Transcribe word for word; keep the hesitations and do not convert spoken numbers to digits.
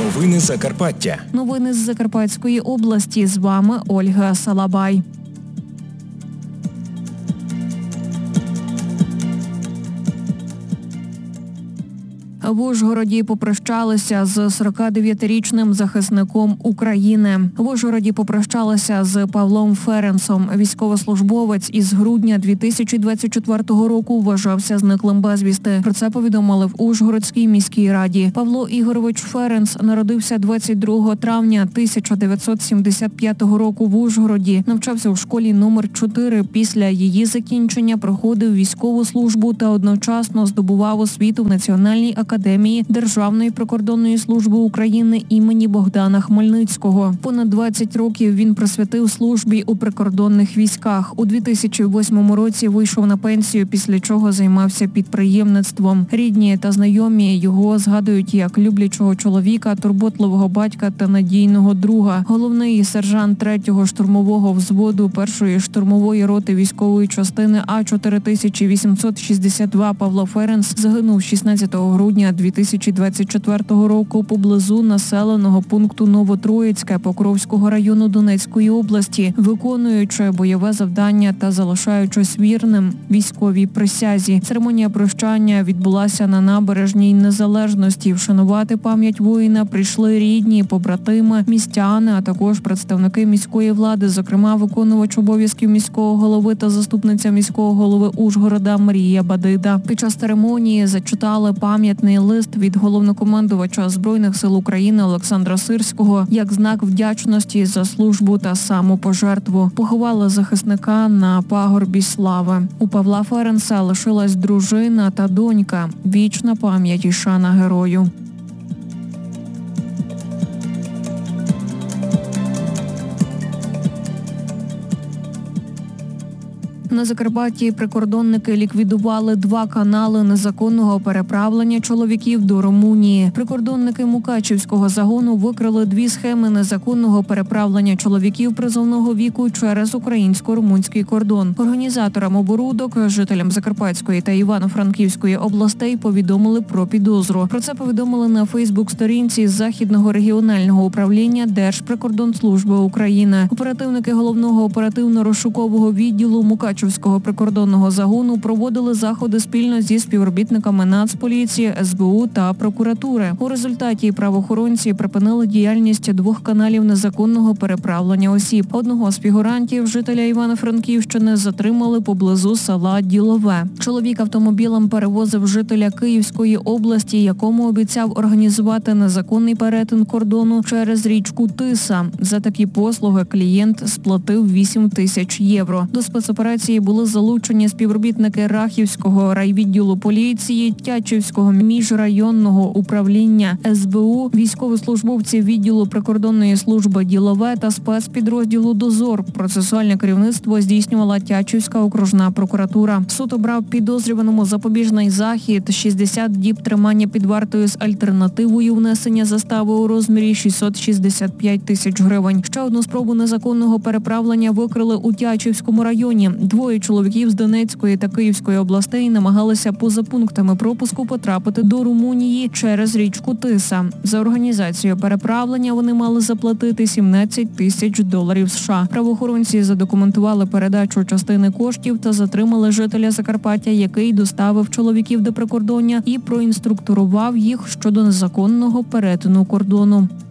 Новини Закарпаття. Новини з Закарпатської області. З вами Ольга Салабай. В Ужгороді попрощалися з сорокадев'ятирічним захисником України. В Ужгороді попрощалися з Павлом Ференсом. Військовослужбовець із грудня дві тисячі двадцять четвертого року вважався зниклим безвісти. Про це повідомили в Ужгородській міській раді. Павло Ігорович Ференс народився двадцять другого травня тисяча дев'ятсот сімдесят п'ятого року в Ужгороді. Навчався у школі номер чотири. Після її закінчення проходив військову службу та одночасно здобував освіту в Національній академії Академії Державної прикордонної служби України імені Богдана Хмельницького. Понад двадцять років він присвятив службі у прикордонних військах. У дві тисячі восьмому році вийшов на пенсію, після чого займався підприємництвом. Рідні та знайомі його згадують як люблячого чоловіка, турботливого батька та надійного друга. Головний сержант третього штурмового взводу першої штурмової роти військової частини А чотири тисячі вісімсот шістдесят два Павло Ференс загинув шістнадцятого грудня дві тисячі двадцять четвертого року поблизу населеного пункту Новотроїцьке Покровського району Донецької області, виконуючи бойове завдання та залишаючись вірним військовій присязі. Церемонія прощання відбулася на набережній Незалежності. Вшанувати пам'ять воїна прийшли рідні, побратими, містяни, а також представники міської влади, зокрема виконувач обов'язків міського голови та заступниця міського голови Ужгорода Марія Бадида. Під час церемонії зачитали пам'ятний лист від головнокомандувача Збройних сил України Олександра Сирського як знак вдячності за службу та самопожертву. Поховали захисника на пагорбі слави. У Павла Ференса лишилась дружина та донька. Вічна пам'ять і шана герою. На Закарпатті прикордонники ліквідували два канали незаконного переправлення чоловіків до Румунії. Прикордонники Мукачівського загону викрили дві схеми незаконного переправлення чоловіків призовного віку через українсько-румунський кордон. Організаторам оборудок, жителям Закарпатської та Івано-Франківської областей повідомили про підозру. Про це повідомили на Фейсбук-сторінці Західного регіонального управління Держприкордонслужби України. Оперативники головного оперативно-розшукового відділу Мукачівського Мукачівського прикордонного загону проводили заходи спільно зі співробітниками Нацполіції, ес бе у та прокуратури. У результаті правоохоронці припинили діяльність двох каналів незаконного переправлення осіб. Одного з фігурантів, жителя Івано-Франківщини, затримали поблизу села Ділове. Чоловік автомобілем перевозив жителя Київської області, якому обіцяв організувати незаконний перетин кордону через річку Тиса. За такі послуги клієнт сплатив вісім тисяч євро. До спецоперації були залучені співробітники Рахівського райвідділу поліції, Тячівського міжрайонного управління ес бе у, військовослужбовці відділу прикордонної служби Ділове та спецпідрозділу «Дозор». Процесуальне керівництво здійснювала Тячівська окружна прокуратура. Суд обрав підозрюваному запобіжний захід – шістдесят діб тримання під вартою з альтернативою внесення застави у розмірі шістсот шістдесят п'ять тисяч гривень. Ще одну спробу незаконного переправлення викрили у Тячівському районі. Двоє чоловіків з Донецької та Київської областей намагалися поза пунктами пропуску потрапити до Румунії через річку Тиса. За організацію переправлення вони мали заплатити сімнадцять тисяч доларів США. Правоохоронці задокументували передачу частини коштів та затримали жителя Закарпаття, який доставив чоловіків до прикордоння і проінструктурував їх щодо незаконного перетину кордону.